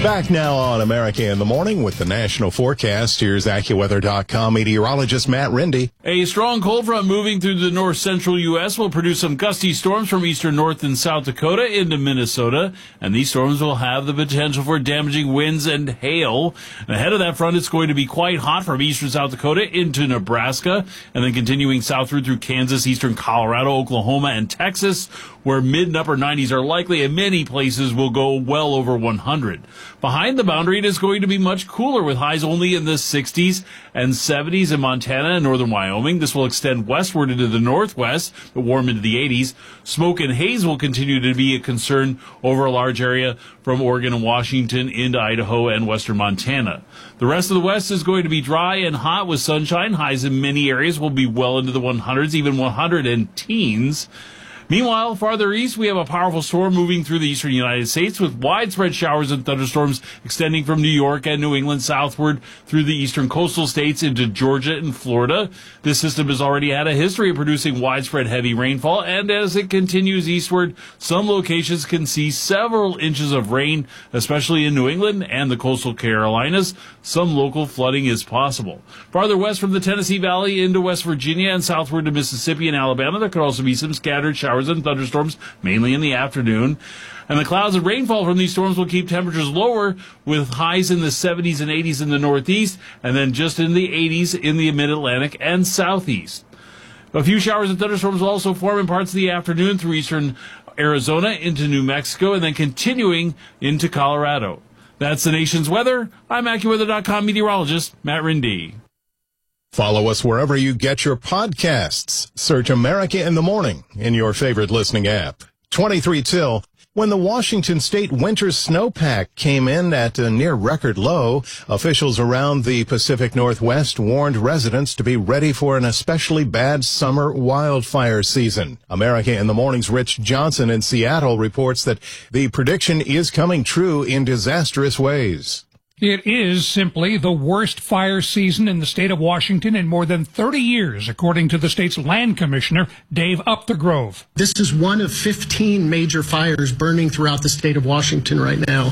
Back now on America in the Morning with the national forecast. Here's AccuWeather.com meteorologist Matt Rindy. A strong cold front moving through the north central U.S. will produce some gusty storms from eastern North and South Dakota into Minnesota, and these storms will have the potential for damaging winds and hail. And ahead of that front, it's going to be quite hot from eastern South Dakota into Nebraska, and then continuing southward through Kansas, eastern Colorado, Oklahoma, and Texas, where mid and upper 90s are likely, and many places will go well over 100. Behind the boundary, it is going to be much cooler with highs only in the 60s and 70s in Montana and northern Wyoming. This will extend westward into the northwest, but warm into the 80s. Smoke and haze will continue to be a concern over a large area from Oregon and Washington into Idaho and western Montana. The rest of the west is going to be dry and hot with sunshine. Highs in many areas will be well into the 100s, even 100 and teens. Meanwhile, farther east, we have a powerful storm moving through the eastern United States with widespread showers and thunderstorms extending from New York and New England southward through the eastern coastal states into Georgia and Florida. This system has already had a history of producing widespread heavy rainfall, and as it continues eastward, some locations can see several inches of rain, especially in New England and the coastal Carolinas. Some local flooding is possible. Farther west from the Tennessee Valley into West Virginia and southward to Mississippi and Alabama, there could also be some scattered showers and thunderstorms, mainly in the afternoon. And the clouds and rainfall from these storms will keep temperatures lower, with highs in the 70s and 80s in the northeast, and then just in the 80s in the mid-Atlantic and southeast. A few showers and thunderstorms will also form in parts of the afternoon through eastern Arizona into New Mexico, and then continuing into Colorado. That's the nation's weather. I'm AccuWeather.com meteorologist Matt Rindy. Follow us wherever you get your podcasts. Search America in the Morning in your favorite listening app. 23 till. When the Washington State winter snowpack came in at a near record low, officials around the Pacific Northwest warned residents to be ready for an especially bad summer wildfire season. America in the Morning's Rich Johnson in Seattle reports that the prediction is coming true in disastrous ways. It is simply the worst fire season in the state of Washington in more than 30 years, according to the state's land commissioner, Dave Upthegrove. This is one of 15 major fires burning throughout the state of Washington right now.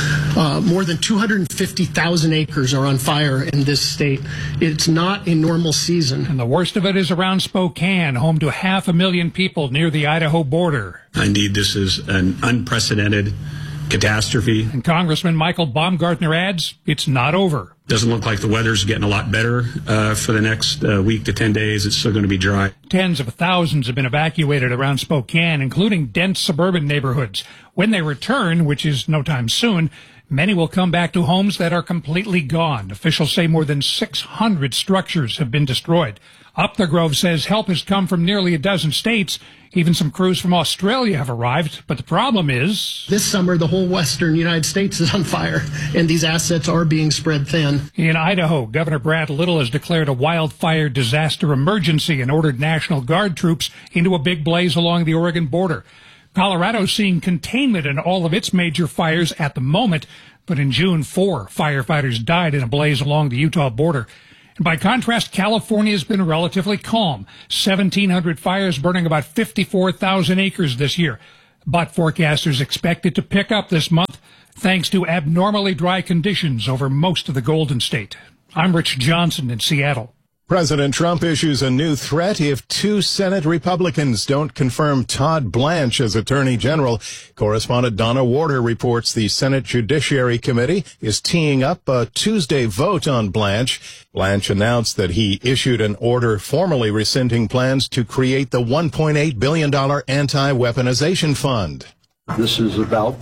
More than 250,000 acres are on fire in this state. It's not a normal season. And the worst of it is around Spokane, home to 500,000 people near the Idaho border. Indeed, this is an unprecedented catastrophe. And Congressman Michael Baumgartner adds, it's not over. Doesn't look like the weather's getting a lot better for the next week to 10 days. It's still going to be dry. Tens of thousands have been evacuated around Spokane, including dense suburban neighborhoods. When they return, which is no time soon, many will come back to homes that are completely gone. Officials say more than 600 structures have been destroyed. Upthegrove says help has come from nearly a dozen states. Even some crews from Australia have arrived. But the problem is, this summer, the whole western United States is on fire, and these assets are being spread thin. In Idaho, Governor Brad Little has declared a wildfire disaster emergency and ordered National Guard troops into a big blaze along the Oregon border. Colorado's seeing containment in all of its major fires at the moment, but in June, 4 firefighters died in a blaze along the Utah border. And by contrast, California has been relatively calm. 1,700 fires burning about 54,000 acres this year. But forecasters expect it to pick up this month thanks to abnormally dry conditions over most of the Golden State. I'm Rich Johnson in Seattle. President Trump issues a new threat if 2 Senate Republicans don't confirm Todd Blanche as Attorney General. Correspondent Donna Warder reports the Senate Judiciary Committee is teeing up a Tuesday vote on Blanche. Blanche announced that he issued an order formally rescinding plans to create the $1.8 billion anti-weaponization fund. This is about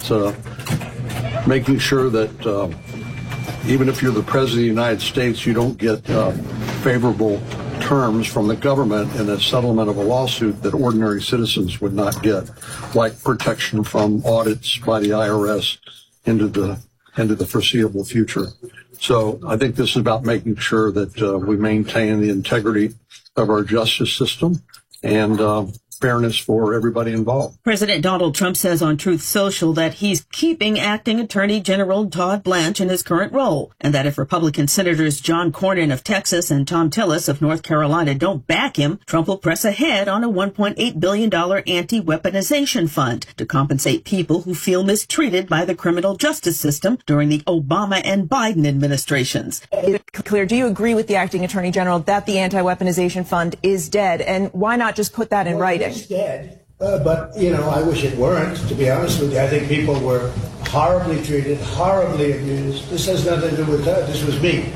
making sure that even if you're the President of the United States, you don't get favorable terms from the government in a settlement of a lawsuit that ordinary citizens would not get, like protection from audits by the IRS into the foreseeable future. So I think this is about making sure that we maintain the integrity of our justice system and fairness for everybody involved. President Donald Trump says on Truth Social that he's keeping acting Attorney General Todd Blanche in his current role, and that if Republican Senators John Cornyn of Texas and Tom Tillis of North Carolina don't back him, Trump will press ahead on a $1.8 billion anti-weaponization fund to compensate people who feel mistreated by the criminal justice system during the Obama and Biden administrations. Clear, do you agree with the acting Attorney General that the anti-weaponization fund is dead? And why not just put that in writing? It's dead, but, I wish it weren't, to be honest with you. I think people were horribly treated, horribly abused. This has nothing to do with that. This was me.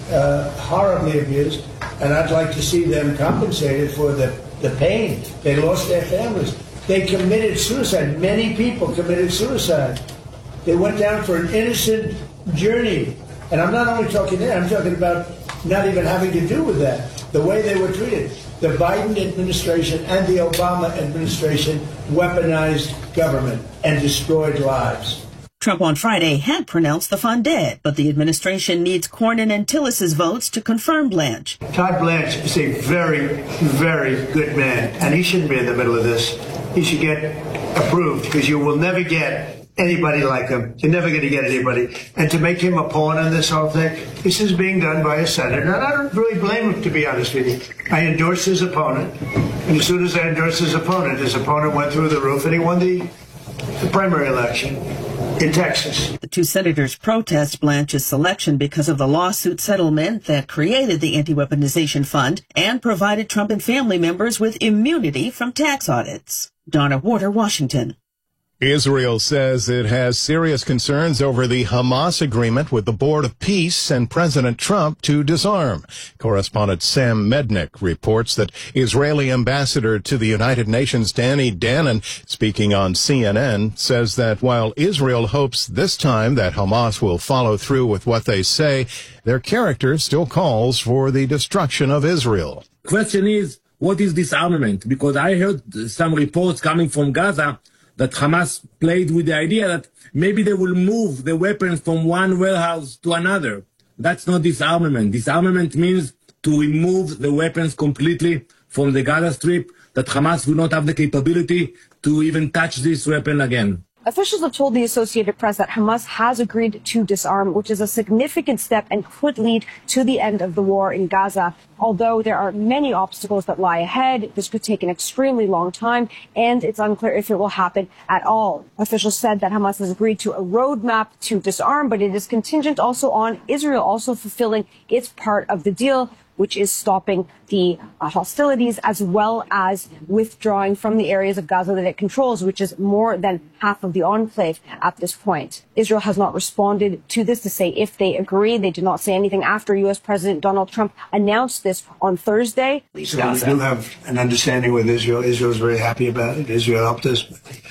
Horribly abused. And I'd like to see them compensated for the pain. They lost their families. They committed suicide. Many people committed suicide. They went down for an innocent journey. And I'm not only talking there, I'm talking about not even having to do with that. The way they were treated. The Biden administration and the Obama administration weaponized government and destroyed lives. Trump on Friday had pronounced the fund dead, but the administration needs Cornyn and Tillis's votes to confirm Blanche. Todd Blanche is a very, very good man, and he shouldn't be in the middle of this. He should get approved, because you will never get anybody like him. You're never going to get anybody. And to make him a pawn in this whole thing, this is being done by a senator. And I don't really blame him, to be honest with you. I endorsed his opponent. And as soon as I endorsed his opponent went through the roof, and he won the primary election in Texas. The two senators protest Blanche's selection because of the lawsuit settlement that created the anti-weaponization fund and provided Trump and family members with immunity from tax audits. Donna Warder, Washington. Israel says it has serious concerns over the Hamas agreement with the Board of Peace and President Trump to disarm. Correspondent Sam Mednick reports that Israeli ambassador to the United Nations Danny Danon, speaking on CNN, says that while Israel hopes this time that Hamas will follow through with what they say, their character still calls for the destruction of Israel. The question is, what is disarmament? Because I heard some reports coming from Gaza that Hamas played with the idea that maybe they will move the weapons from one warehouse to another. That's not disarmament. Disarmament means to remove the weapons completely from the Gaza Strip, that Hamas will not have the capability to even touch this weapon again. Officials have told the Associated Press that Hamas has agreed to disarm, which is a significant step and could lead to the end of the war in Gaza. Although there are many obstacles that lie ahead, this could take an extremely long time, and it's unclear if it will happen at all. Officials said that Hamas has agreed to a roadmap to disarm, but it is contingent also on Israel also fulfilling its part of the deal, which is stopping the hostilities as well as withdrawing from the areas of Gaza that it controls, which is more than half of the enclave at this point. Israel has not responded to this to say if they agree. They did not say anything after U.S. President Donald Trump announced this on Thursday. So we do have an understanding with Israel. Israel is very happy about it. Israel helped us.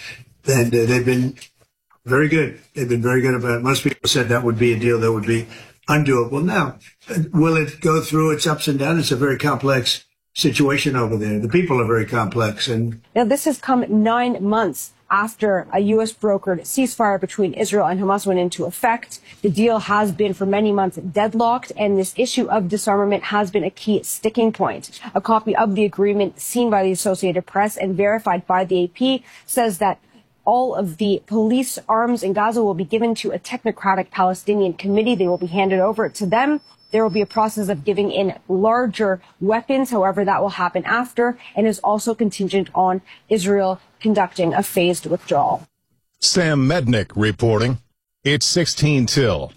And they've been very good. They've been very good about it. Most people said that would be a deal that would be undoable. Now, will it go through its ups and downs? It's a very complex situation over there. The people are very complex. And now, this has come 9 months after a U.S. brokered ceasefire between Israel and Hamas went into effect. The deal has been for many months deadlocked, and this issue of disarmament has been a key sticking point. A copy of the agreement seen by the Associated Press and verified by the AP says that all of the police arms in Gaza will be given to a technocratic Palestinian committee. They will be handed over to them. There will be a process of giving in larger weapons. However, that will happen after and is also contingent on Israel conducting a phased withdrawal. Sam Mednick reporting. It's 16 till.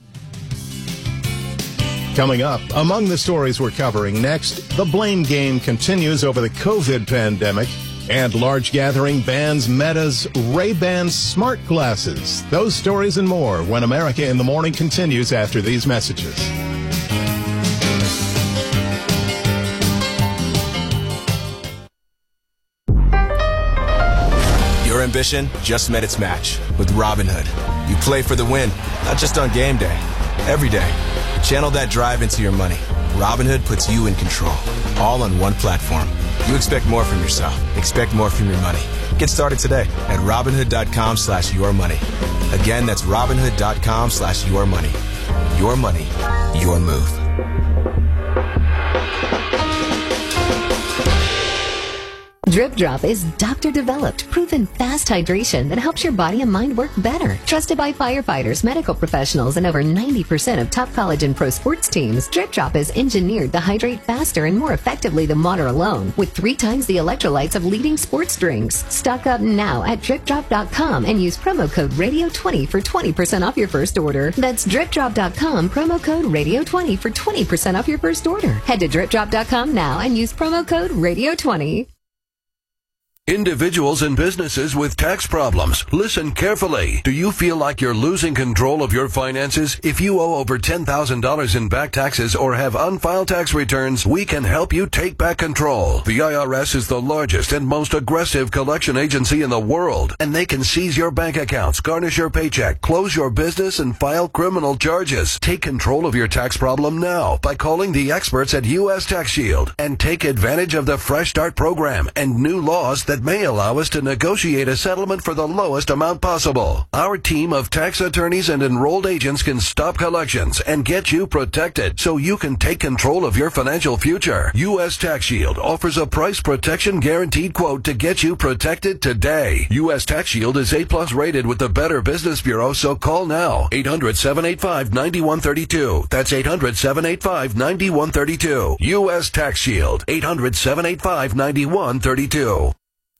Coming up, among the stories we're covering next, the blame game continues over the COVID pandemic. And large gathering bans Meta's Ray-Ban smart glasses. Those stories and more when America in the Morning continues after these messages. Your ambition just met its match with Robinhood. You play for the win, not just on game day. Every day, channel that drive into your money. Robinhood puts you in control, all on one platform. You expect more from yourself. Expect more from your money. Get started today at Robinhood.com/yourmoney. Again, that's Robinhood.com/yourmoney. Your money, your move. Drip Drop is doctor-developed, proven fast hydration that helps your body and mind work better. Trusted by firefighters, medical professionals, and over 90% of top college and pro sports teams, Drip Drop is engineered to hydrate faster and more effectively than water alone, with 3 times the electrolytes of leading sports drinks. Stock up now at DripDrop.com and use promo code Radio20 for 20% off your first order. That's DripDrop.com, promo code Radio20 for 20% off your first order. Head to DripDrop.com now and use promo code Radio20. Individuals and businesses with tax problems, listen carefully. Do you feel like you're losing control of your finances? If you owe over $10,000 in back taxes or have unfiled tax returns, we can help you take back control. The IRS is the largest and most aggressive collection agency in the world, and they can seize your bank accounts, garnish your paycheck, close your business, and file criminal charges. Take control of your tax problem now by calling the experts at U.S. Tax Shield and take advantage of the Fresh Start program and new laws that may allow us to negotiate a settlement for the lowest amount possible. Our team of tax attorneys and enrolled agents can stop collections and get you protected so you can take control of your financial future. U.S. Tax Shield offers a price protection guaranteed quote to get you protected today. U.S. Tax Shield is A+ rated with the Better Business Bureau, so call now. 800-785-9132. That's 800-785-9132. U.S. Tax Shield. 800-785-9132.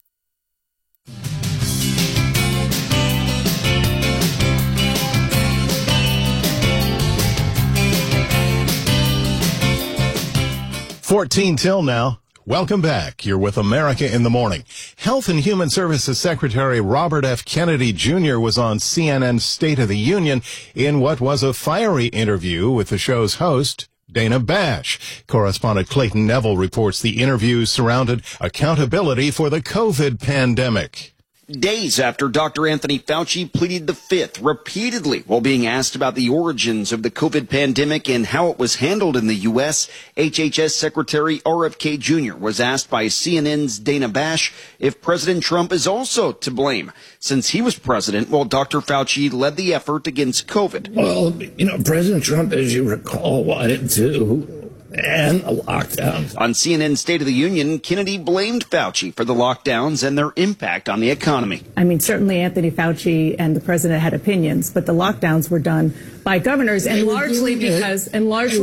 $14 till now. Welcome back. You're with America in the Morning. Health and Human Services Secretary Robert F. Kennedy Jr. was on CNN's State of the Union in what was a fiery interview with the show's host, Dana Bash. Correspondent Clayton Neville reports the interview surrounded accountability for the COVID pandemic. Days after Dr. Anthony Fauci pleaded the Fifth repeatedly while being asked about the origins of the COVID pandemic and how it was handled in the U.S., HHS Secretary RFK Jr. was asked by CNN's Dana Bash if President Trump is also to blame, since he was president while Dr. Fauci led the effort against COVID. Well, President Trump, as you recall, wanted to and the lockdowns. On CNN's State of the Union, Kennedy blamed Fauci for the lockdowns and their impact on the economy. I mean, certainly Anthony Fauci and the president had opinions, but the lockdowns were done by governors, and largely because they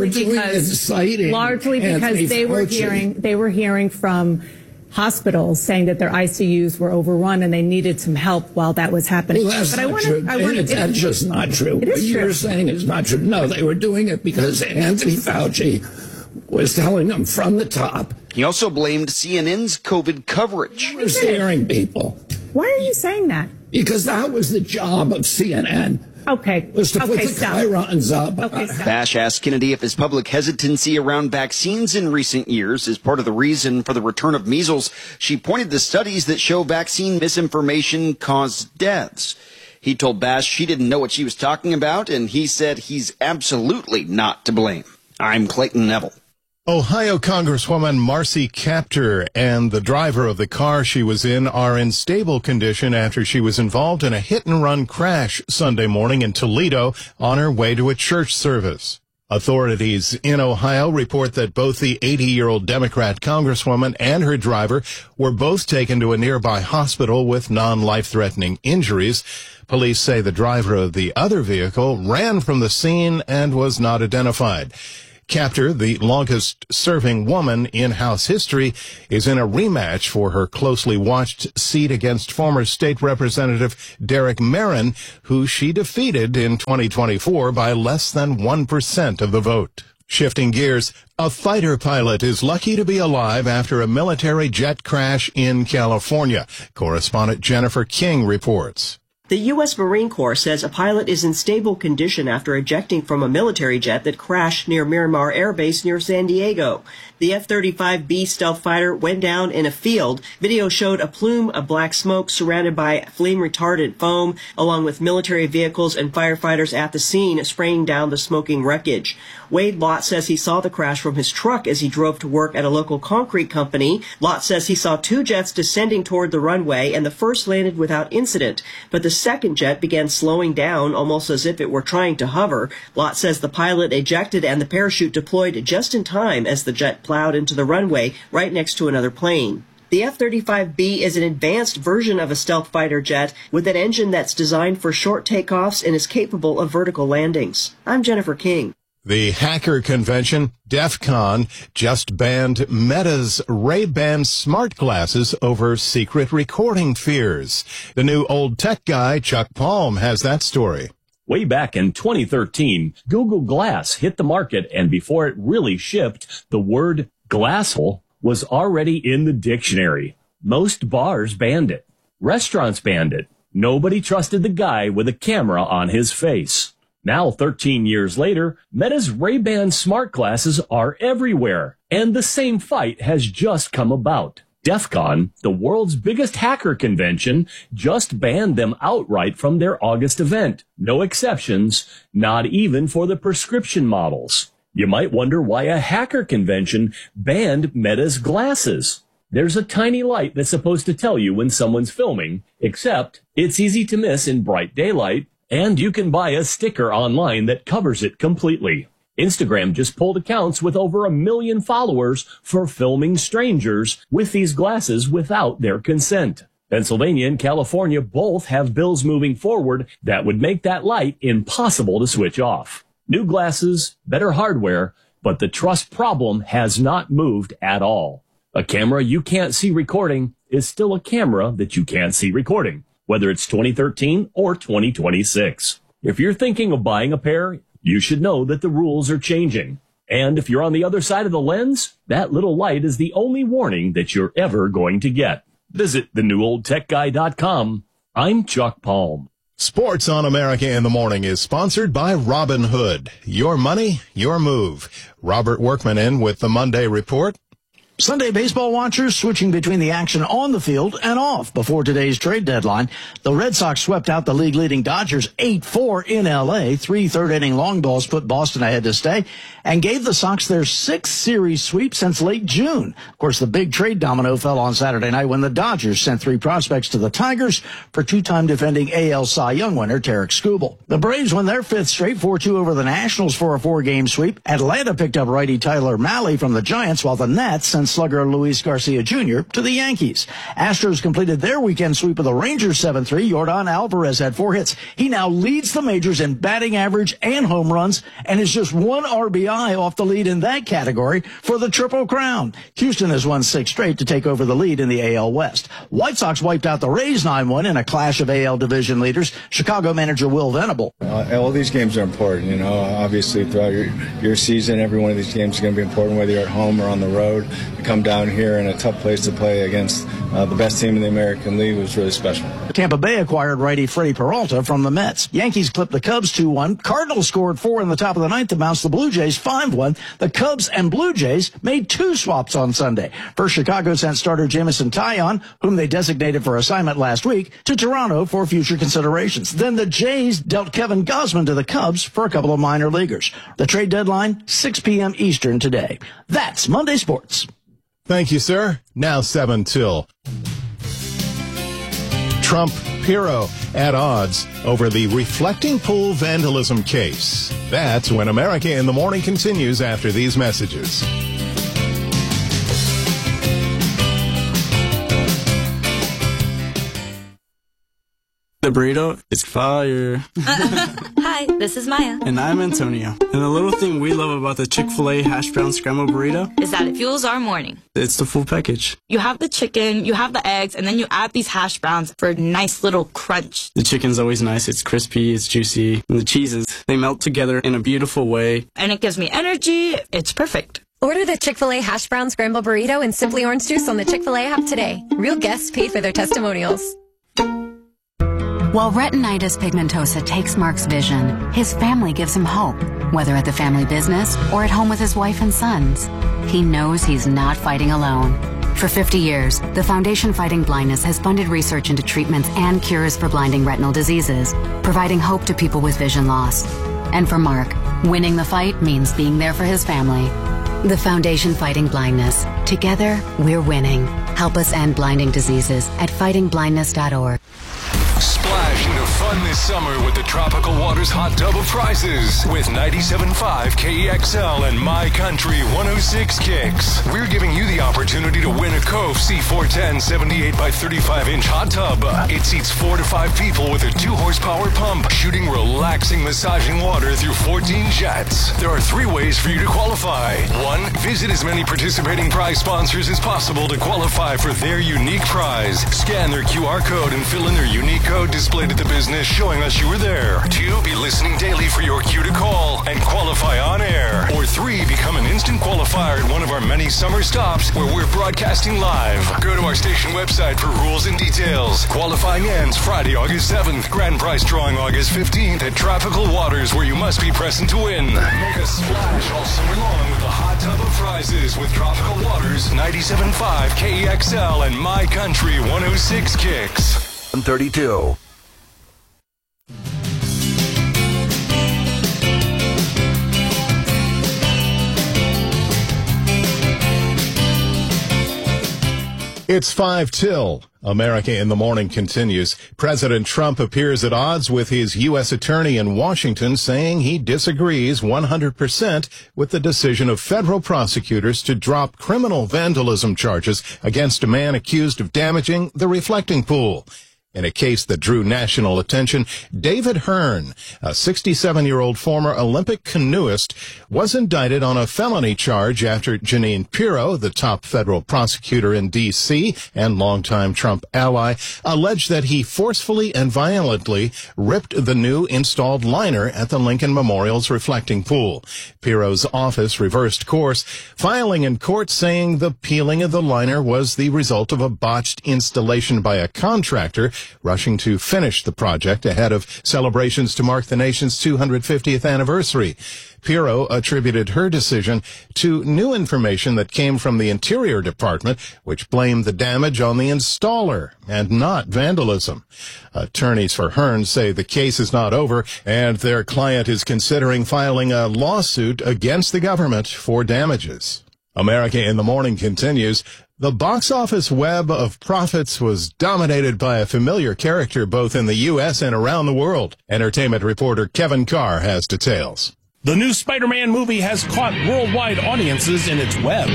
were hearing from hospitals saying that their ICUs were overrun and they needed some help while that was happening. Well, that's not true. That's just not true. It is what you're saying is not true. No, they were doing it because Anthony Fauci was telling them from the top. He also blamed CNN's COVID coverage. They were scaring people. Why are you saying that? Because that was the job of CNN. Okay. Was to put the chyrons up. Bash asked Kennedy if his public hesitancy around vaccines in recent years is part of the reason for the return of measles. She pointed to studies that show vaccine misinformation caused deaths. He told Bash she didn't know what she was talking about, and he said he's absolutely not to blame. I'm Clayton Neville. Ohio Congresswoman Marcy Kaptur and the driver of the car she was in are in stable condition after she was involved in a hit-and-run crash Sunday morning in Toledo on her way to a church service. Authorities in Ohio report that both the 80-year-old Democrat Congresswoman and her driver were both taken to a nearby hospital with non-life-threatening injuries. Police say the driver of the other vehicle ran from the scene and was not identified. Kaptur, the longest-serving woman in House history, is in a rematch for her closely watched seat against former state representative Derek Merrin, who she defeated in 2024 by less than 1% of the vote. Shifting gears, a fighter pilot is lucky to be alive after a military jet crash in California. Correspondent Jennifer King reports. The U.S. Marine Corps says a pilot is in stable condition after ejecting from a military jet that crashed near Miramar Air Base near San Diego. The F-35B stealth fighter went down in a field. Video showed a plume of black smoke surrounded by flame-retardant foam, along with military vehicles and firefighters at the scene spraying down the smoking wreckage. Wade Lott says he saw the crash from his truck as he drove to work at a local concrete company. Lott says he saw two jets descending toward the runway, and the first landed without incident, but the second jet began slowing down almost as if it were trying to hover. Lott says the pilot ejected and the parachute deployed just in time as the jet plowed into the runway right next to another plane. The F-35B is an advanced version of a stealth fighter jet with an engine that's designed for short takeoffs and is capable of vertical landings. I'm Jennifer King. The hacker convention, DEF CON, just banned Meta's Ray-Ban smart glasses over secret recording fears. The new old tech guy, Chuck Palm, has that story. Way back in 2013, Google Glass hit the market, and before it really shipped, the word glassel was already in the dictionary. Most bars banned it. Restaurants banned it. Nobody trusted the guy with a camera on his face. Now, 13 years later, Meta's Ray-Ban smart glasses are everywhere, and the same fight has just come about. DEF CON, the world's biggest hacker convention, just banned them outright from their August event. No exceptions, not even for the prescription models. You might wonder why a hacker convention banned Meta's glasses. There's a tiny light that's supposed to tell you when someone's filming, except it's easy to miss in bright daylight, and you can buy a sticker online that covers it completely. Instagram just pulled accounts with over 1 million followers for filming strangers with these glasses without their consent. Pennsylvania and California both have bills moving forward that would make that light impossible to switch off. New glasses, better hardware, but the trust problem has not moved at all. A camera you can't see recording is still a camera that you can't see recording, whether it's 2013 or 2026. If you're thinking of buying a pair, you should know that the rules are changing. And if you're on the other side of the lens, that little light is the only warning that you're ever going to get. Visit thenewOldTechGuy.com. I'm Chuck Palm. Sports on America in the Morning is sponsored by Robinhood. Your money, your move. Robert Workman in with the Monday Report. Sunday baseball watchers switching between the action on the field and off before today's trade deadline. The Red Sox swept out the league-leading Dodgers 8-4 in L.A. 3 third-inning long balls put Boston ahead to stay and gave the Sox their 6th series sweep since late June. Of course, the big trade domino fell on Saturday night when the Dodgers sent 3 prospects to the Tigers for 2-time defending AL Cy Young winner Tarek Skubal. The Braves won their 5th straight 4-2 over the Nationals for a 4-game sweep. Atlanta picked up righty Tyler Mahle from the Giants, while the Nats sent slugger Luis Garcia Jr. to the Yankees. Astros completed their weekend sweep of the Rangers 7-3. Yordan Alvarez had 4 hits. He now leads the majors in batting average and home runs and is just 1 RBI off the lead in that category for the Triple Crown. Houston has won 6 straight to take over the lead in the AL West. White Sox wiped out the Rays 9-1 in a clash of AL division leaders. Chicago manager Will Venable. All these games are important, you know. Obviously, throughout your season, every one of these games is going to be important, whether you're at home or on the road. You come down here in a tough place to play against the best team in the American League was really special. Tampa Bay acquired righty Freddie Peralta from the Mets. Yankees clipped the Cubs 2-1. Cardinals scored 4 in the top of the 9th to bounce the Blue Jays 5-1. The Cubs and Blue Jays made 2 swaps on Sunday. First, Chicago sent starter Jameson Taillon, whom they designated for assignment last week, to Toronto for future considerations. Then the Jays dealt Kevin Gausman to the Cubs for a couple of minor leaguers. The trade deadline, 6 p.m. Eastern today. That's Monday Sports. Thank you, sir. Now 7 till. Trump, Pirro at odds over the reflecting pool vandalism case. That's when America in the Morning continues after these messages. The burrito is fire. Hi, this is Maya. And I'm Antonio. And the little thing we love about the Chick-fil-A hash brown scrambled burrito is that it fuels our morning. It's the full package. You have the chicken, you have the eggs, and then you add these hash browns for a nice little crunch. The chicken's always nice. It's crispy, it's juicy. And the cheeses, they melt together in a beautiful way. And it gives me energy. It's perfect. Order the Chick-fil-A hash brown scrambled burrito and Simply Orange Juice on the Chick-fil-A app today. Real guests paid for their testimonials. While retinitis pigmentosa takes Mark's vision, his family gives him hope, whether at the family business or at home with his wife and sons. He knows he's not fighting alone. For 50 years, the Foundation Fighting Blindness has funded research into treatments and cures for blinding retinal diseases, providing hope to people with vision loss. And for Mark, winning the fight means being there for his family. The Foundation Fighting Blindness. Together, we're winning. Help us end blinding diseases at fightingblindness.org. Splash into fun fun this summer with the Tropical Waters Hot Tub of Prizes with 97.5 KEXL and My Country 106 Kicks. We're giving you the opportunity to win a Cove C410 78 by 35-inch hot tub. It seats 4 to 5 people with a 2-horsepower pump, shooting relaxing, massaging water through 14 jets. There are 3 ways for you to qualify. 1, visit as many participating prize sponsors as possible to qualify for their unique prize. Scan their QR code and fill in their unique code displayed at the business showing us you were there. 2, be listening daily for your cue to call and qualify on air. Or 3, become an instant qualifier at one of our many summer stops where we're broadcasting live. Go to our station website for rules and details. Qualifying ends Friday, August 7th. Grand prize drawing August 15th at Tropical Waters, where you must be present to win. Make a splash all summer long with the Hot Tub of Prizes with Tropical Waters, 97.5 KEXL and My Country 106 Kicks. 32. It's 5 till. America in the Morning continues. President Trump appears at odds with his U.S. attorney in Washington, saying he disagrees 100% with the decision of federal prosecutors to drop criminal vandalism charges against a man accused of damaging the reflecting pool. In a case that drew national attention, David Hearn, a 67-year-old former Olympic canoeist, was indicted on a felony charge after Jeanine Pirro, the top federal prosecutor in D.C. and longtime Trump ally, alleged that he forcefully and violently ripped the new installed liner at the Lincoln Memorial's reflecting pool. Pirro's office reversed course, filing in court saying the peeling of the liner was the result of a botched installation by a contractor rushing to finish the project ahead of celebrations to mark the nation's 250th anniversary. Pirro attributed her decision to new information that came from the Interior Department, which blamed the damage on the installer and not vandalism. Attorneys for Hearn say the case is not over and their client is considering filing a lawsuit against the government for damages. America in the Morning continues. The box office web of profits was dominated by a familiar character both in the U.S. and around the world. Entertainment reporter Kevin Carr has details. The new Spider-Man movie has caught worldwide audiences in its web.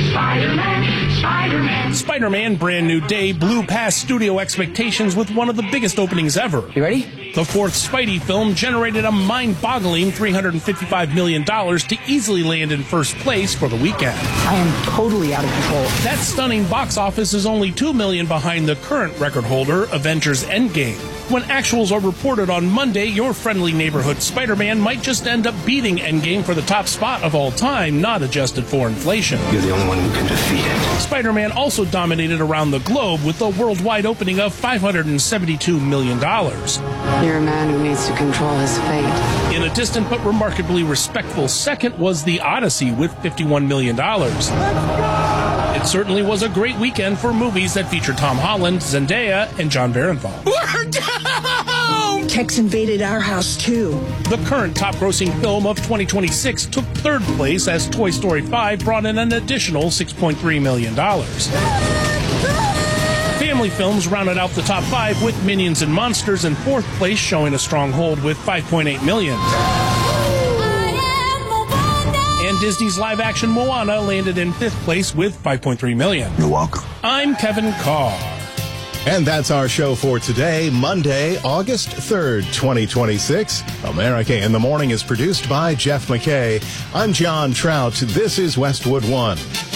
Spider-Man Brand New Day blew past studio expectations with one of the biggest openings ever. You ready? The fourth Spidey film generated a mind-boggling $355 million to easily land in first place for the weekend. I am totally out of control. That stunning box office is only $2 million behind the current record holder, Avengers Endgame. When actuals are reported on Monday, your friendly neighborhood Spider-Man might just end up beating Endgame for the top spot of all time, not adjusted for inflation. You're the only one who can defeat it. Spider-Man also dominated around the globe with a worldwide opening of $572 million. You're a man who needs to control his fate. In a distant but remarkably respectful second was The Odyssey with $51 million. It certainly was a great weekend for movies that feature Tom Holland, Zendaya, and John Barenthal. We're down! Tex invaded our house, too. The current top-grossing film of 2026 took third place as Toy Story 5 brought in an additional $6.3 million. Family films rounded out the top 5 with Minions and Monsters in fourth place, showing a strong hold with $5.8 million. And Disney's live-action Moana landed in fifth place with $5.3 million. You're welcome. I'm Kevin Carr. And that's our show for today, Monday, August 3rd, 2026. America in the Morning is produced by Jeff McKay. I'm John Trout. This is Westwood One.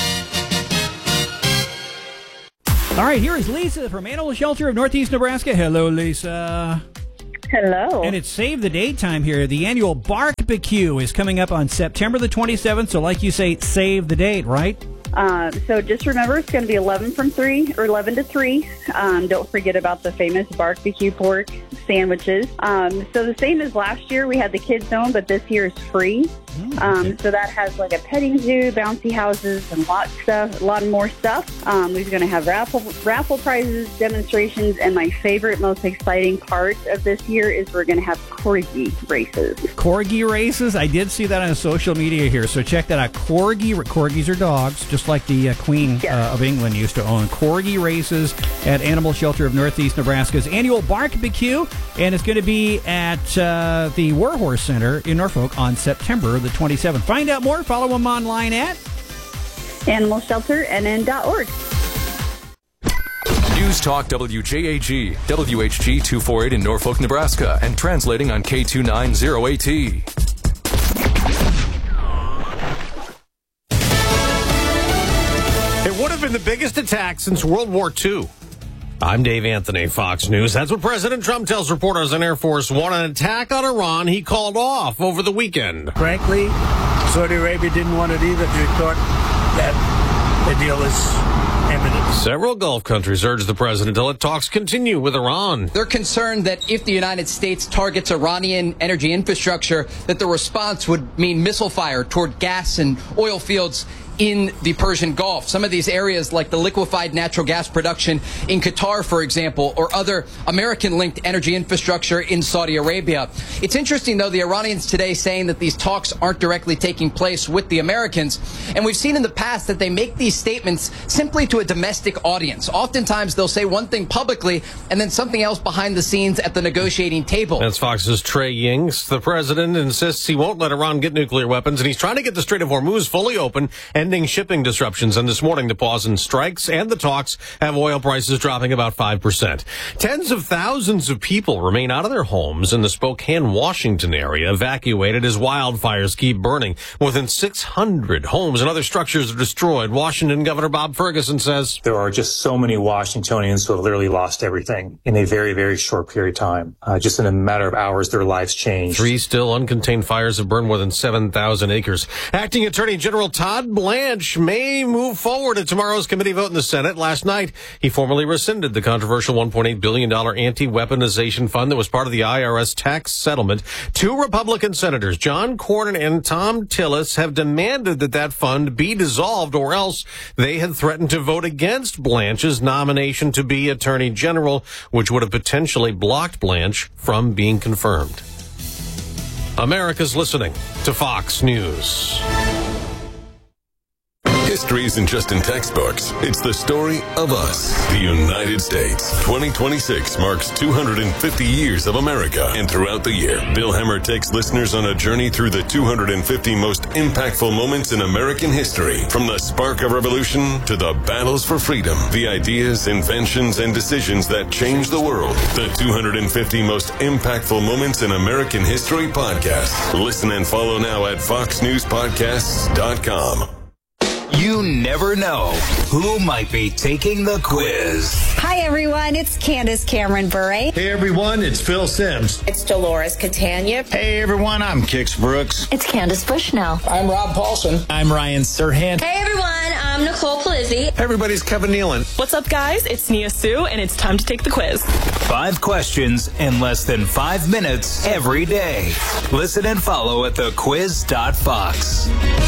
All right, here is Lisa from Animal Shelter of Northeast Nebraska. Hello, Lisa. Hello. And it's Save the Date time here. The annual Bark-BQ is coming up on September the 27th. So like you say, save the date, right? So just remember, it's going to be 11 to 3. Don't forget about the famous Bark-BQ pork sandwiches. So the same as last year, we had the kids zone, but this year is free. So that has like a petting zoo, bouncy houses, and a lot more stuff. We're going to have raffle prizes, demonstrations, and my favorite, most exciting part of this year is we're going to have corgi races. Corgi races? I did see that on social media here, so check that out. Corgis are dogs, just just like the Queen of England used to own. Corgi races at Animal Shelter of Northeast Nebraska's annual Barbecue, and it's going to be at the Warhorse Center in Norfolk on September the 27th. Find out more. Follow them online at animalshelternn.org. News Talk WJAG, WHG 248 in Norfolk, Nebraska, and translating on K290AT. It would have been the biggest attack since World War II. I'm Dave Anthony, Fox News. That's what President Trump tells reporters on Air Force One, an attack on Iran he called off over the weekend. Frankly, Saudi Arabia didn't want it either. They thought that the deal is imminent. Several Gulf countries urged the president to let talks continue with Iran. They're concerned that if the United States targets Iranian energy infrastructure, that the response would mean missile fire toward gas and oil fields in the Persian Gulf. Some of these areas, like the liquefied natural gas production in Qatar, for example, or other American-linked energy infrastructure in Saudi Arabia. It's interesting, though, the Iranians today saying that these talks aren't directly taking place with the Americans. And we've seen in the past that they make these statements simply to a domestic audience. Oftentimes, they'll say one thing publicly and then something else behind the scenes at the negotiating table. That's Fox's Trey Yings. The president insists he won't let Iran get nuclear weapons, and he's trying to get the Strait of Hormuz fully open, ending shipping disruptions, and this morning the pause in strikes and the talks have oil prices dropping about 5%. Tens of thousands of people remain out of their homes in the Spokane, Washington area, evacuated as wildfires keep burning. More than 600 homes and other structures are destroyed. Washington Governor Bob Ferguson says there are just so many Washingtonians who have literally lost everything in a very, very short period of time. Just in a matter of hours, their lives changed. 3 still uncontained fires have burned more than 7,000 acres. Acting Attorney General Todd Blanche may move forward at tomorrow's committee vote in the Senate. Last night, he formally rescinded the controversial $1.8 billion anti-weaponization fund that was part of the IRS tax settlement. 2 Republican senators, John Cornyn and Tom Tillis, have demanded that that fund be dissolved, or else they had threatened to vote against Blanche's nomination to be Attorney General, which would have potentially blocked Blanche from being confirmed. America's listening to Fox News. History isn't just in textbooks. It's the story of us, the United States. 2026 marks 250 years of America. And throughout the year, Bill Hemmer takes listeners on a journey through the 250 most impactful moments in American history. From the spark of revolution to the battles for freedom, the ideas, inventions, and decisions that changed the world. The 250 most impactful moments in American history podcast. Listen and follow now at foxnewspodcasts.com. You never know who might be taking the quiz. Hi, everyone. It's Candace Cameron Bure. Hey, everyone. It's Phil Sims. It's Dolores Catania. Hey, everyone. I'm Kix Brooks. It's Candace Bushnell. I'm Rob Paulson. I'm Ryan Serhant. Hey, everyone. I'm Nicole Palizzi. Everybody's Kevin Nealon. What's up, guys? It's Nia Sue, and it's time to take the quiz. 5 questions in less than 5 minutes every day. Listen and follow at thequiz.fox.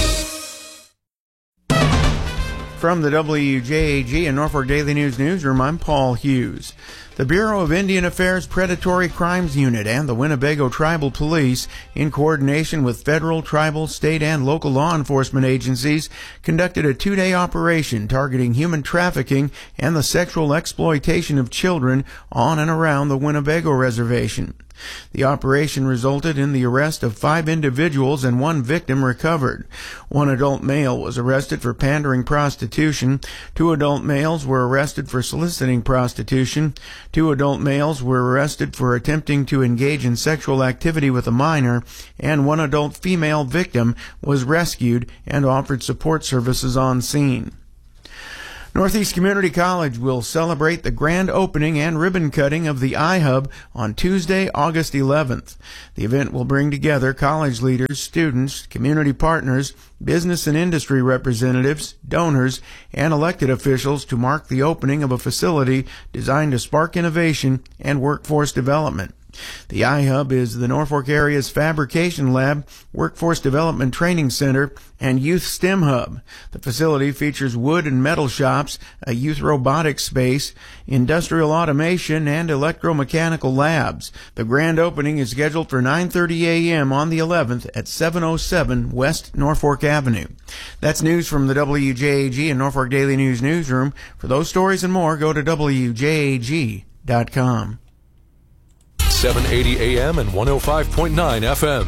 From the WJAG and Norfolk Daily News Newsroom, I'm Paul Hughes. The Bureau of Indian Affairs Predatory Crimes Unit and the Winnebago Tribal Police, in coordination with federal, tribal, state, and local law enforcement agencies, conducted a 2-day operation targeting human trafficking and the sexual exploitation of children on and around the Winnebago Reservation. The operation resulted in the arrest of 5 individuals and 1 victim recovered. 1 adult male was arrested for pandering prostitution. 2 adult males were arrested for soliciting prostitution. 2 adult males were arrested for attempting to engage in sexual activity with a minor, and 1 adult female victim was rescued and offered support services on scene. Northeast Community College will celebrate the grand opening and ribbon cutting of the iHub on Tuesday, August 11th. The event will bring together college leaders, students, community partners, business and industry representatives, donors, and elected officials to mark the opening of a facility designed to spark innovation and workforce development. The iHub is the Norfolk area's fabrication lab, workforce development training center, and youth STEM hub. The facility features wood and metal shops, a youth robotics space, industrial automation, and electromechanical labs. The grand opening is scheduled for 9:30 a.m. on the 11th at 707 West Norfolk Avenue. That's news from the WJAG and Norfolk Daily News newsroom. For those stories and more, go to WJAG.com. 780 AM and 105.9 FM.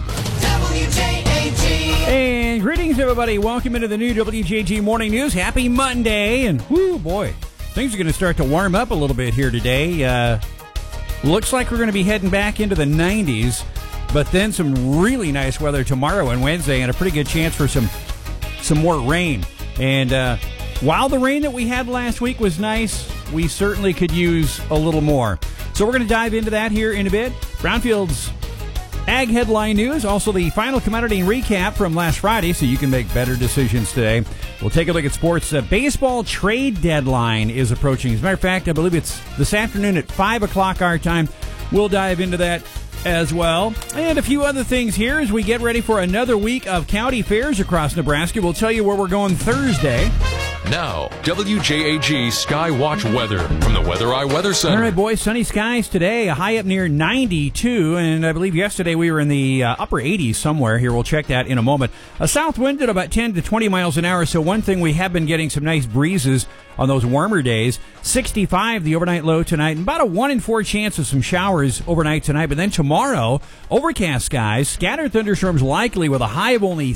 WJAG. And greetings, everybody. Welcome into the new WJAG Morning News. Happy Monday. And, whoo, boy, things are going to start to warm up a little bit here today. Looks like we're going to be heading back into the 90s, but then some really nice weather tomorrow and Wednesday, and a pretty good chance for some more rain. And while the rain that we had last week was nice, we certainly could use a little more. So we're going to dive into that here in a bit. Brownfield's Ag Headline News, also the final commodity recap from last Friday, so you can make better decisions today. We'll take a look at sports. Baseball trade deadline is approaching. As a matter of fact, I believe it's this afternoon at 5 o'clock our time. We'll dive into that as well. And a few other things here as we get ready for another week of county fairs across Nebraska. We'll tell you where we're going Thursday. Now, WJAG Sky Watch weather from the Weather Eye Weather Center. All right, boys, sunny skies today, a high up near 92, and I believe yesterday we were in the upper 80s somewhere here. We'll check that in a moment. A south wind at about 10 to 20 miles an hour, so one thing, we have been getting some nice breezes on those warmer days. 65 the overnight low tonight, and about a 1 in 4 chance of some showers overnight tonight. But then tomorrow, overcast skies, scattered thunderstorms likely with a high of only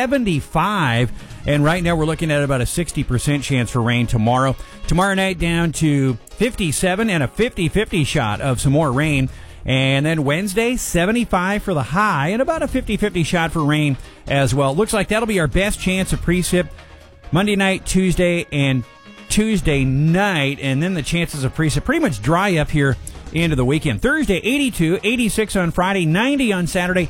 75. And right now we're looking at about a 60% chance for rain tomorrow. Tomorrow night down to 57 and a 50-50 shot of some more rain. And then Wednesday, 75 for the high and about a 50-50 shot for rain as well. Looks like that'll be our best chance of precip Monday night, Tuesday, and Tuesday night. And then the chances of precip pretty much dry up here into the weekend. Thursday, 82, 86 on Friday, 90 on Saturday,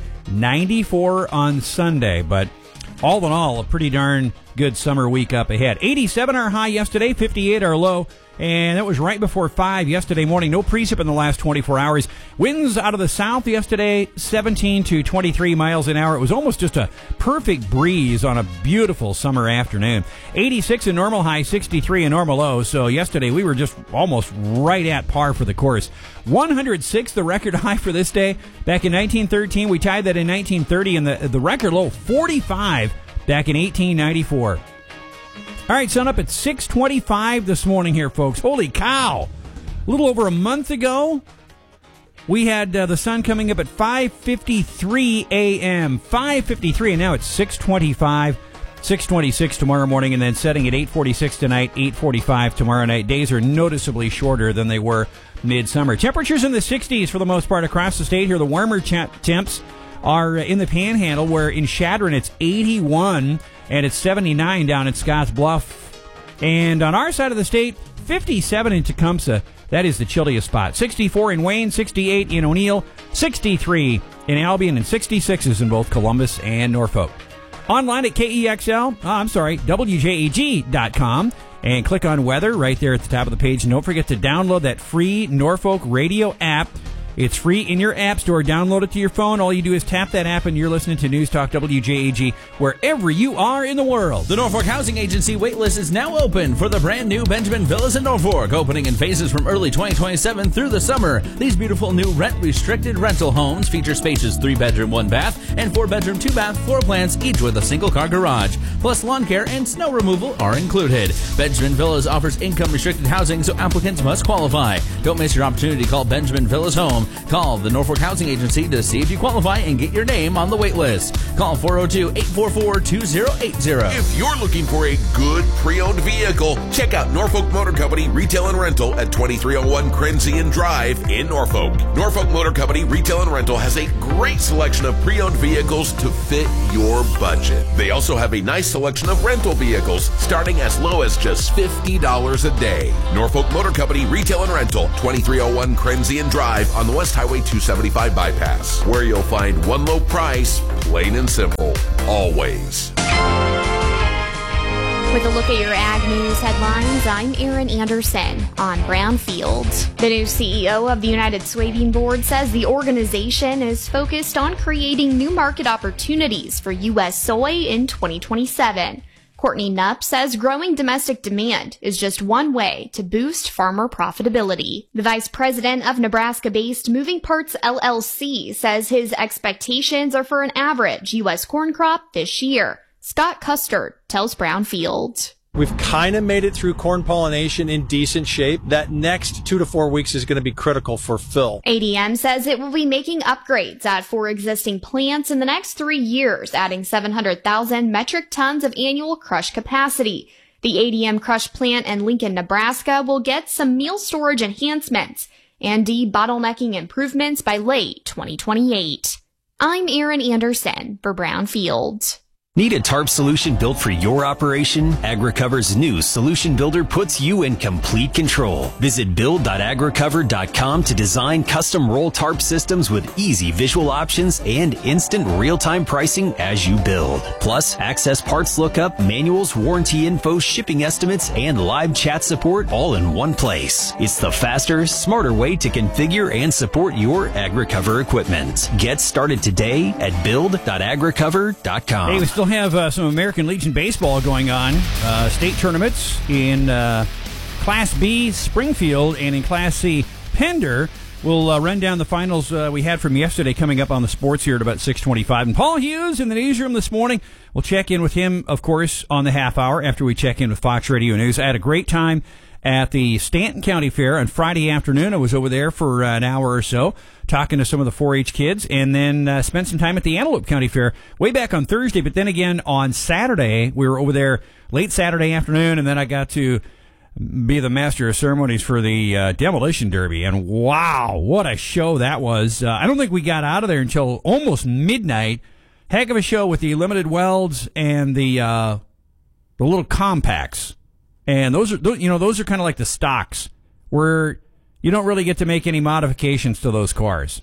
94 on Sunday. But all in all, a pretty darn good summer week up ahead. 87 our high yesterday, 58 our low, and that was right before 5 yesterday morning. No precip in the last 24 hours. Winds out of the south yesterday, 17 to 23 miles an hour. It was almost just a perfect breeze on a beautiful summer afternoon. 86 in normal high, 63 in normal low, so yesterday we were just almost right at par for the course. 106 the record high for this day. Back in 1913, we tied that in 1930, and the record low, 45 back in 1894. All right, sun up at 6:25 this morning here, folks. Holy cow. A little over a month ago, we had the sun coming up at 5:53 a.m. 5:53, and now it's 6:25. 6:26 tomorrow morning, and then setting at 8:46 tonight, 8:45 tomorrow night. Days are noticeably shorter than they were midsummer. Temperatures in the 60s for the most part across the state here. The warmer temps are in the Panhandle, where in Chadron it's 81 and it's 79 down at Scotts Bluff. And on our side of the state, 57 in Tecumseh. That is the chilliest spot. 64 in Wayne, 68 in O'Neill, 63 in Albion, and 66s in both Columbus and Norfolk. Online at WJAG.com, and click on weather right there at the top of the page. And don't forget to download that free Norfolk Radio app. It's free in your app store. Download it to your phone. All you do is tap that app and you're listening to News Talk WJAG wherever you are in the world. The Norfolk Housing Agency waitlist is now open for the brand new Benjamin Villas in Norfolk, opening in phases from early 2027 through the summer. These beautiful new rent-restricted rental homes feature spacious 3-bedroom, 1-bath, and 4-bedroom, 2-bath floor plans, each with a single-car garage. Plus, lawn care and snow removal are included. Benjamin Villas offers income-restricted housing, so applicants must qualify. Don't miss your opportunity to call Benjamin Villas home. Call the Norfolk Housing Agency to see if you qualify and get your name on the wait list. Call 402-844-2080. If you're looking for a good pre-owned vehicle, check out Norfolk Motor Company Retail and Rental at 2301 Crenzian Drive in Norfolk. Norfolk Motor Company Retail and Rental has a great selection of pre-owned vehicles to fit your budget. They also have a nice selection of rental vehicles starting as low as just $50 a day. Norfolk Motor Company Retail and Rental, 2301 Crenzian Drive on the West Highway 275 bypass, where you'll find one low price, plain and simple, always. With a look at your Ag News headlines, I'm Erin Anderson on Brownfield. The new CEO of the United Soybean Board says the organization is focused on creating new market opportunities for U.S. soy in 2027. Courtney Knupp says growing domestic demand is just one way to boost farmer profitability. The vice president of Nebraska-based Moving Parts LLC says his expectations are for an average U.S. corn crop this year. Scott Custard tells Brownfield. We've kind of made it through corn pollination in decent shape. That next 2 to 4 weeks is going to be critical for fill. ADM says it will be making upgrades at 4 existing plants in the next 3 years, adding 700,000 metric tons of annual crush capacity. The ADM crush plant in Lincoln, Nebraska will get some meal storage enhancements and debottlenecking improvements by late 2028. I'm Erin Anderson for Brownfield. Need a tarp solution built for your operation? AgriCover's new Solution Builder puts you in complete control. Visit build.agricover.com to design custom roll tarp systems with easy visual options and instant real-time pricing as you build. Plus, access parts lookup, manuals, warranty info, shipping estimates, and live chat support all in one place. It's the faster, smarter way to configure and support your AgriCover equipment. Get started today at build.agricover.com. Hey, we still have some American Legion baseball going on. State tournaments in Class B, Springfield, and in Class C, Pender. We'll run down the finals we had from yesterday coming up on the sports here at about 6:25. And Paul Hughes in the newsroom this morning. We'll check in with him, of course, on the half hour after we check in with Fox Radio News. I had a great time at the Stanton County Fair on Friday afternoon. I was over there for an hour or so talking to some of the 4-H kids, and then spent some time at the Antelope County Fair way back on Thursday. But then again on Saturday, we were over there late Saturday afternoon, and then I got to be the master of ceremonies for the Demolition Derby. And wow, what a show that was. I don't think we got out of there until almost midnight. Heck of a show with the limited welds and the little compacts. And those are kind of like the stocks where you don't really get to make any modifications to those cars.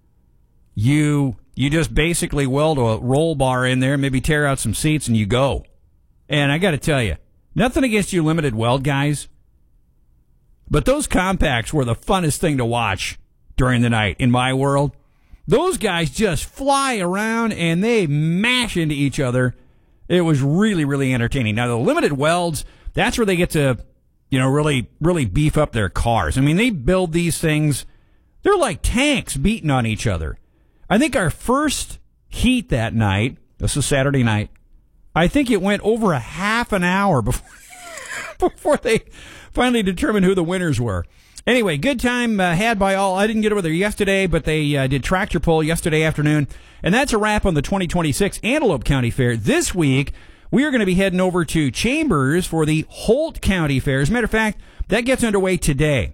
You just basically weld a roll bar in there, maybe tear out some seats, and you go. And I got to tell you, nothing against you limited weld guys, but those compacts were the funnest thing to watch during the night in my world. Those guys just fly around and they mash into each other. It was really, really entertaining. Now, the limited welds, that's where they get to, really, really beef up their cars. I mean, they build these things. They're like tanks beating on each other. I think our first heat that night, this was Saturday night, I think it went over a half an hour before they finally determined who the winners were. Anyway, good time had by all. I didn't get over there yesterday, but they did tractor pull yesterday afternoon. And that's a wrap on the 2026 Antelope County Fair. This week, we are going to be heading over to Chambers for the Holt County Fair. As a matter of fact, that gets underway today.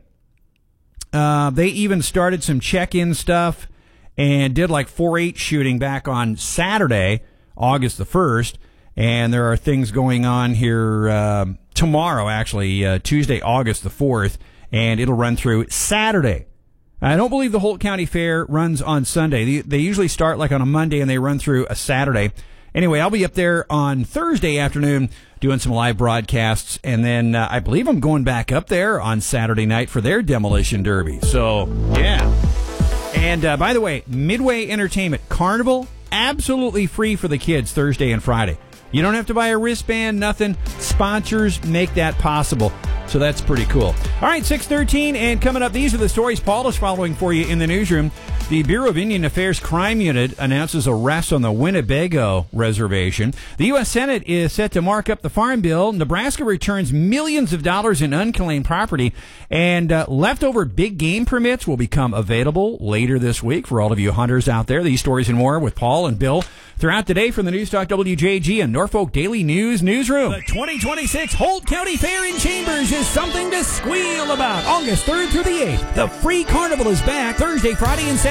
They even started some check-in stuff and did like 4-H shooting back on Saturday, August the 1st. And there are things going on here tomorrow, actually, Tuesday, August the 4th, and it'll run through Saturday. I don't believe the Holt County Fair runs on Sunday. They usually start like on a Monday and they run through a Saturday. Anyway, I'll be up there on Thursday afternoon doing some live broadcasts, and then I believe I'm going back up there on Saturday night for their Demolition Derby. So, yeah. And by the way, Midway Entertainment Carnival, absolutely free for the kids Thursday and Friday. You don't have to buy a wristband, nothing. Sponsors make that possible. So that's pretty cool. All right, 6:13, and coming up, these are the stories Paul is following for you in the newsroom. The Bureau of Indian Affairs Crime Unit announces arrests on the Winnebago Reservation. The U.S. Senate is set to mark up the Farm Bill. Nebraska returns millions of dollars in unclaimed property, and leftover big game permits will become available later this week for all of you hunters out there. These stories and more with Paul and Bill throughout the day from the News Talk WJG and Norfolk Daily News newsroom. The 2026 Holt County Fair in Chambers is something to squeal about. August 3rd through the 8th. The free carnival is back Thursday, Friday, and Saturday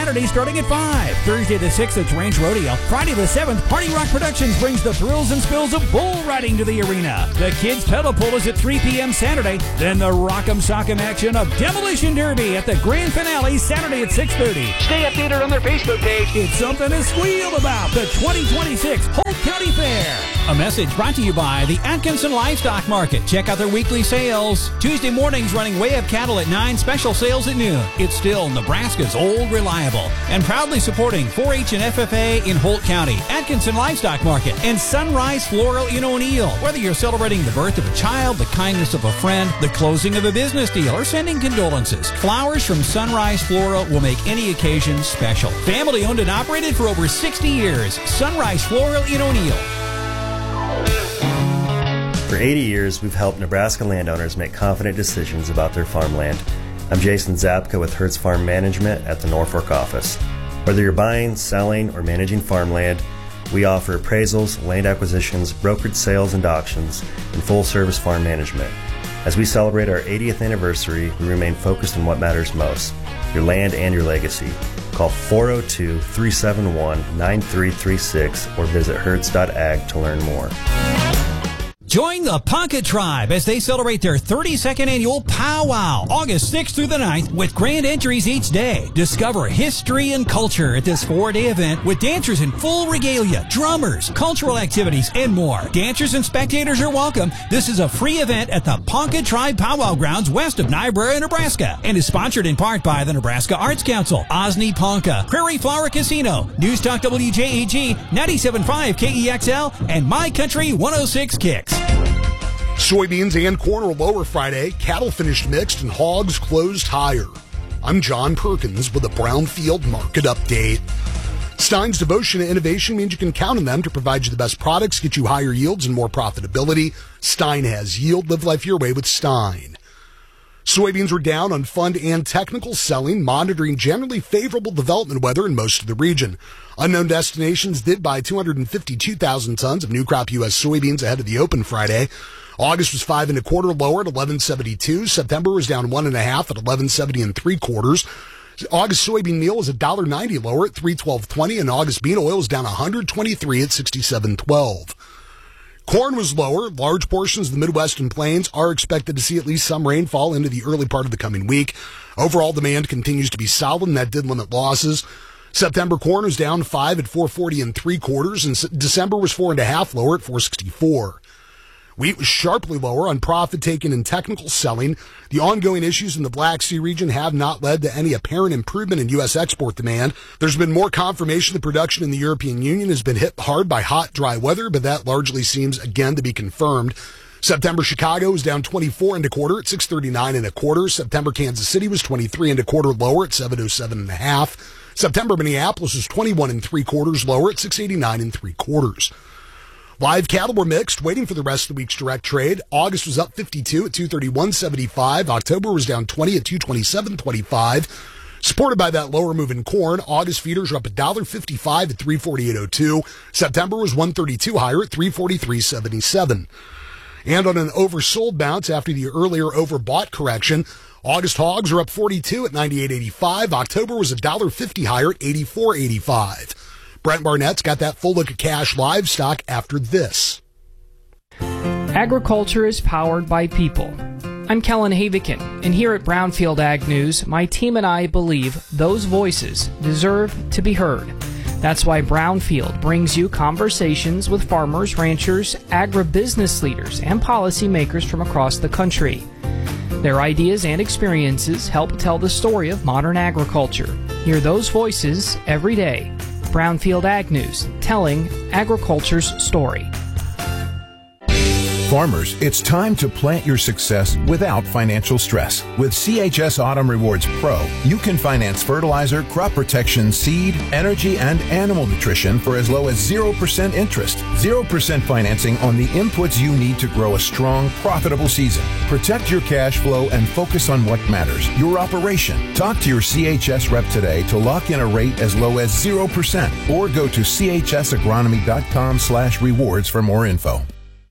Saturday starting at 5. Thursday the 6th, it's Ranch Rodeo. Friday the 7th, Party Rock Productions brings the thrills and spills of bull riding to the arena. The Kids Pedal Pull is at 3 p.m. Saturday. Then the Rock'em Sock'em action of Demolition Derby at the grand finale Saturday at 6:30. Stay updated on their Facebook page. It's something to squeal about. The 2026 Holt County Fair. A message brought to you by the Atkinson Livestock Market. Check out their weekly sales. Tuesday mornings running Way Up Cattle at 9, special sales at noon. It's still Nebraska's old reliable. And proudly supporting 4-H and FFA in Holt County, Atkinson Livestock Market, and Sunrise Floral in O'Neill. Whether you're celebrating the birth of a child, the kindness of a friend, the closing of a business deal, or sending condolences, flowers from Sunrise Floral will make any occasion special. Family owned and operated for over 60 years. Sunrise Floral in O'Neill. For 80 years, we've helped Nebraska landowners make confident decisions about their farmland. I'm Jason Zapka with Hertz Farm Management at the Norfolk office. Whether you're buying, selling, or managing farmland, we offer appraisals, land acquisitions, brokered sales and auctions, and full-service farm management. As we celebrate our 80th anniversary, we remain focused on what matters most, your land and your legacy. Call 402-371-9336 or visit hertz.ag to learn more. Join the Ponca Tribe as they celebrate their 32nd annual powwow, August 6th through the 9th, with grand entries each day. Discover history and culture at this 4-day event with dancers in full regalia, drummers, cultural activities, and more. Dancers and spectators are welcome. This is a free event at the Ponca Tribe Powwow Grounds west of Niobrara, Nebraska, and is sponsored in part by the Nebraska Arts Council, Osney Ponca, Prairie Flower Casino, News Talk WJAG, 97.5 KEXL, and My Country 106 Kicks. Soybeans and corn were lower Friday. Cattle finished mixed and hogs closed higher. I'm John Perkins with a Brownfield Market Update. Stein's devotion to innovation means you can count on them to provide you the best products, get you higher yields and more profitability. Stein has yield. Live life your way with Stein. Soybeans were down on fund and technical selling, monitoring generally favorable development weather in most of the region. Unknown Destinations did buy 252,000 tons of new crop U.S. soybeans ahead of the open Friday. August was 5 1/4 lower at 11.72. September was down 1.5 at 11.70 3/4. August soybean meal was $1.90 lower at $3.1220, and August bean oil was down 123 at $67.12. Corn was lower. Large portions of the Midwest and Plains are expected to see at least some rainfall into the early part of the coming week. Overall demand continues to be solid, and that did limit losses. September corn was down 5 at 4.40 3/4, and December was 4.5 lower at 4.64. Wheat was sharply lower on profit taken in technical selling. The ongoing issues in the Black Sea region have not led to any apparent improvement in U.S. export demand. There's been more confirmation that production in the European Union has been hit hard by hot, dry weather, but that largely seems again to be confirmed. September Chicago was down 24 1/4 at 6.39 1/4. September Kansas City was 23 1/4 lower at 7.07 1/2. September Minneapolis was 21 3/4 lower at 6.89 3/4. Live cattle were mixed, waiting for the rest of the week's direct trade. August was up 52 at 231.75. October was down 20 at 227.25. Supported by that lower move in corn, August feeders were up $1.55 at 348.02. September was 132 higher at 343.77. And on an oversold bounce after the earlier overbought correction, August hogs are up 42 at 98.85. October was $1.50 higher at 84.85. Brent Barnett's got that full look at cash livestock after this. Agriculture is powered by people. I'm Kellen Havikin, and here at Brownfield Ag News, my team and I believe those voices deserve to be heard. That's why Brownfield brings you conversations with farmers, ranchers, agribusiness leaders, and policymakers from across the country. Their ideas and experiences help tell the story of modern agriculture. Hear those voices every day. Brownfield Ag News, telling agriculture's story. Farmers, it's time to plant your success without financial stress. With CHS Autumn Rewards Pro, you can finance fertilizer, crop protection, seed, energy, and animal nutrition for as low as 0% interest. 0% financing on the inputs you need to grow a strong, profitable season. Protect your cash flow and focus on what matters, your operation. Talk to your CHS rep today to lock in a rate as low as 0%, or go to chsagronomy.com/rewards for more info.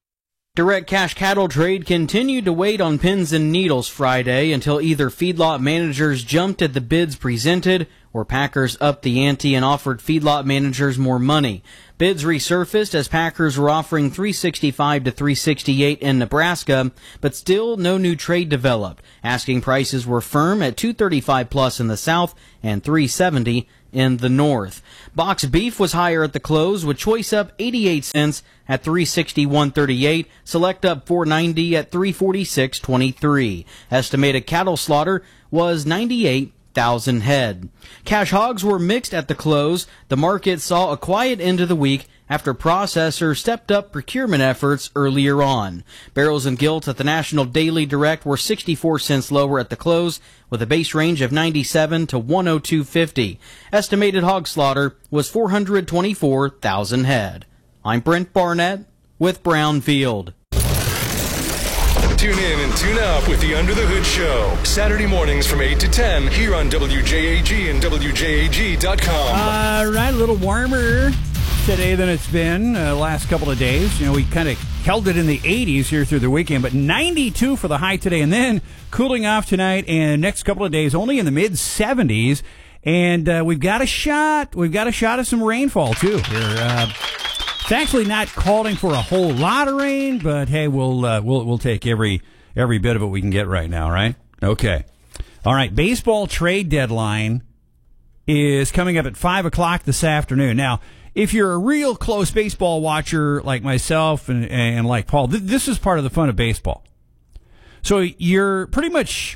Direct cash cattle trade continued to wait on pins and needles Friday until either feedlot managers jumped at the bids presented or packers upped the ante and offered feedlot managers more money. Bids resurfaced as packers were offering $365 to $368 in Nebraska, but still no new trade developed. Asking prices were firm at $235 plus in the south and $370 in the north. Box beef was higher at the close, with choice up 88 cents at $361.38, select up $4.90 at $346.23. Estimated cattle slaughter was 98,000 head. Cash hogs were mixed at the close. The market saw a quiet end of the week after processors stepped up procurement efforts earlier on. Barrels and gilts at the National Daily Direct were 64 cents lower at the close, with a base range of 97 to 102.50. Estimated hog slaughter was 424,000 head. I'm Brent Barnett with Brownfield. Tune in and tune up with the Under the Hood Show. Saturday mornings from 8 to 10 here on WJAG and WJAG.com. All right, a little warmer today than it's been last couple of days. You know, we kind of held it in the 80s here through the weekend, but 92 for the high today, and then cooling off tonight and next couple of days only in the mid 70s. And we've got a shot of some rainfall too here. It's actually not calling for a whole lot of rain, but hey, we'll take every bit of it we can get right now, right? Okay. All right, baseball trade deadline is coming up at 5 o'clock this afternoon. Now, if you're a real close baseball watcher like myself and like Paul, this is part of the fun of baseball. So you're pretty much,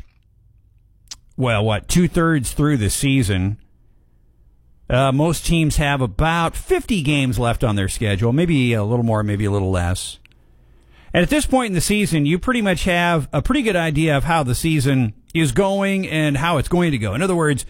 2/3 through the season. Most teams have about 50 games left on their schedule, maybe a little more, maybe a little less. And at this point in the season, you pretty much have a pretty good idea of how the season is going and how it's going to go. In other words,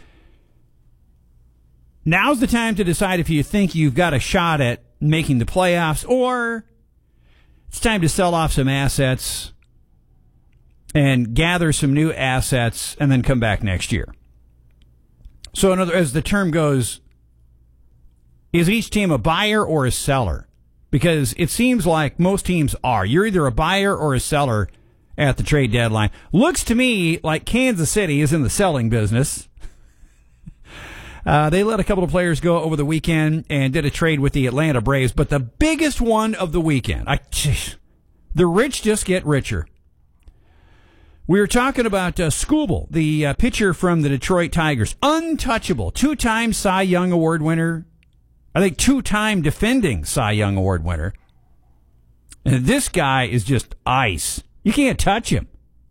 now's the time to decide if you think you've got a shot at making the playoffs, or it's time to sell off some assets and gather some new assets and then come back next year. So as the term goes, is each team a buyer or a seller? Because it seems like most teams are. You're either a buyer or a seller at the trade deadline. Looks to me like Kansas City is in the selling business. They let a couple of players go over the weekend and did a trade with the Atlanta Braves. But the biggest one of the weekend, the rich just get richer. We were talking about Skubal, the pitcher from the Detroit Tigers. Untouchable. 2-time Cy Young Award winner. I think 2-time defending Cy Young Award winner. And this guy is just ice. You can't touch him.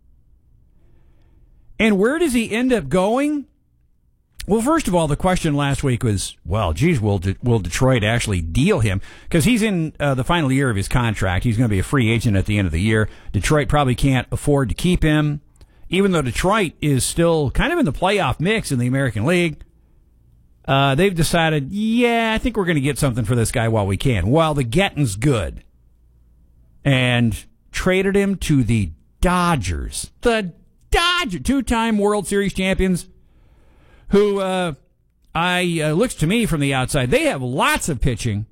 And where does he end up going? Well, first of all, the question last week was, will Detroit actually deal him? Because he's in the final year of his contract. He's going to be a free agent at the end of the year. Detroit probably can't afford to keep him, even though Detroit is still kind of in the playoff mix in the American League. They've decided, I think we're going to get something for this guy while we can, while the getting's good. And traded him to the Dodgers. The Dodgers, 2-time World Series champions, who looks to me from the outside, they have lots of pitching.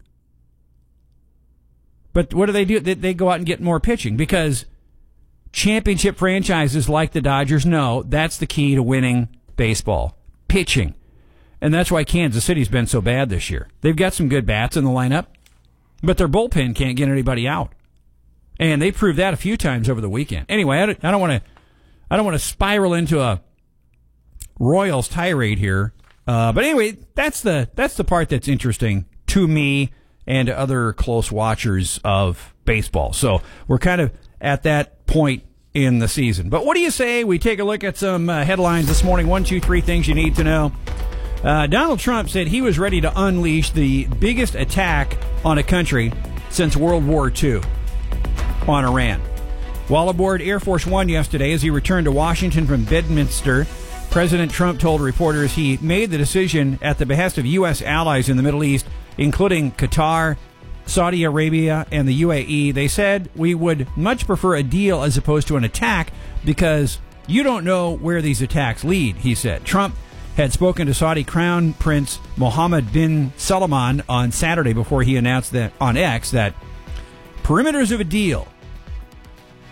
But what do? They go out and get more pitching because championship franchises like the Dodgers know that's the key to winning baseball, pitching. And that's why Kansas City's been so bad this year. They've got some good bats in the lineup, but their bullpen can't get anybody out. And they proved that a few times over the weekend. Anyway, I don't want to spiral into a Royals tirade here. But anyway, that's the part that's interesting to me and to other close watchers of baseball. So we're kind of at that point in the season. But what do you say we take a look at some headlines this morning? 1, 2, 3 things you need to know. Donald Trump said he was ready to unleash the biggest attack on a country since World War II on Iran. While aboard Air Force One yesterday as he returned to Washington from Bedminster, President Trump told reporters he made the decision at the behest of U.S. allies in the Middle East, including Qatar, Saudi Arabia, and the UAE. They said, we would much prefer a deal as opposed to an attack because you don't know where these attacks lead, he said. Trump had spoken to Saudi Crown Prince Mohammed bin Salman on Saturday before he announced that on X that perimeters of a deal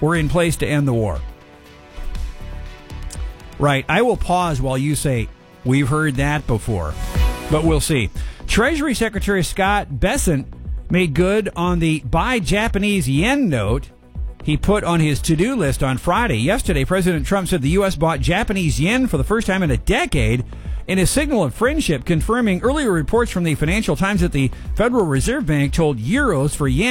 were in place to end the war. Right. I will pause while you say, we've heard that before. But we'll see. Treasury Secretary Scott Bessent made good on the buy Japanese yen note he put on his to-do list on Friday. Yesterday, President Trump said the U.S. bought Japanese yen for the first time in a decade in a signal of friendship, confirming earlier reports from the Financial Times that the Federal Reserve Bank told euros for yen